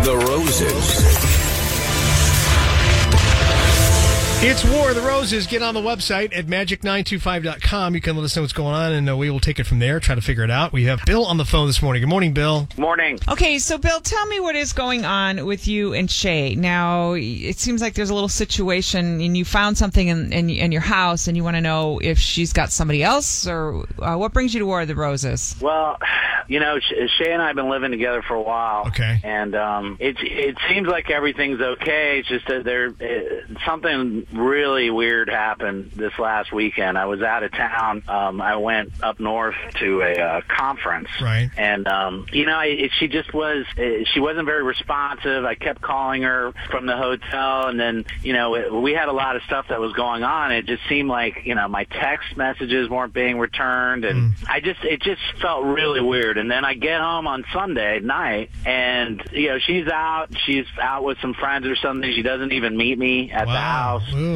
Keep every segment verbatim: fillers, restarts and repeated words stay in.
the Roses. It's War of the Roses. Get on the website at magic nine two five dot com. You can let us know what's going on, and uh, we will take it from there, try to figure it out. We have Bill on the phone this morning. Good morning, Bill. Morning. Okay, so Bill, tell me what is going on with you and Shay. Now, it seems like there's a little situation, and you found something in, in, in your house, and you want to know if she's got somebody else, or uh, what brings you to War of the Roses? Well, you know, Shay and I have been living together for a while. Okay. And um, it it seems like everything's okay. It's just that there it, something really weird happened this last weekend. I was out of town. Um, I went up north to a uh, conference. Right. And um, you know, it, she just was. It, she wasn't very responsive. I kept calling her from the hotel, and then you know, it, we had a lot of stuff that was going on. It just seemed like you know my text messages weren't being returned, and mm. I just it just felt really weird. And then I get home on Sunday night, and you know she's out. She's out with some friends or something. She doesn't even meet me at wow. the house. Ooh.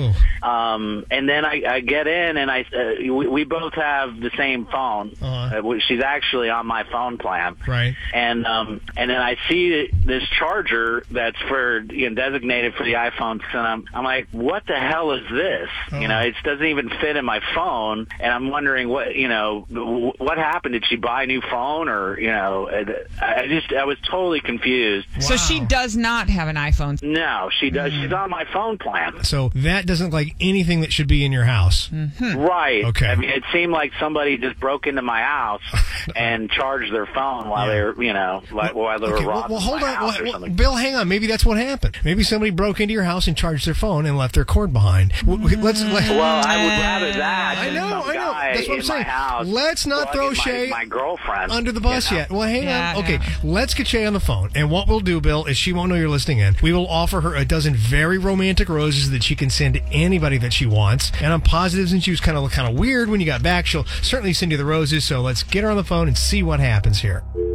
Um, and then I, I get in, and I uh, we, we both have the same phone. Uh-huh. Uh, she's actually on my phone plan. Right. And um, and then I see this charger that's for you know, designated for the iPhone, and I'm I'm like, what the hell is this? Uh-huh. You know, it doesn't even fit in my phone, and I'm wondering what you know what happened. Did she buy a new phone, or you know, I just I was totally confused. Wow. So she does not have an iPhone. No, she does. Mm. She's on my phone plan. So that doesn't like anything that should be in your house. Mm-hmm. Right. Okay. I mean, it seemed like somebody just broke into my house and charged their phone while Yeah. they were, you know, like, while they okay, were well, robbing well, hold my on. house Well, or well, something. Bill, hang on. Maybe that's what happened. Maybe somebody broke into your house and charged their phone and left their cord behind. W- w- Let's. Let, Well, I would rather that. I than know, some I know. guy That's what I'm in saying. my house Let's not throw plugging Shay my, my girlfriend under the bus you know? yet. Well, hang Yeah, on. Okay, yeah. let's get Shay on the phone. And what we'll do, Bill, is she won't know you're listening in. We will offer her a dozen very romantic roses that she can send to anybody that she wants. And I'm positive since she was kind of kind of weird when you got back, she'll certainly send you the roses. So let's get her on the phone and see what happens here.